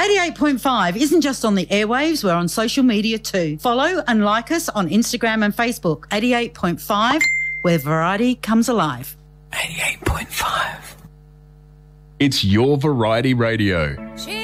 88.5 isn't just on the airwaves, we're on social media too. Follow and like us on Instagram and Facebook. 88.5, where variety comes alive. 88.5. It's your Variety Radio.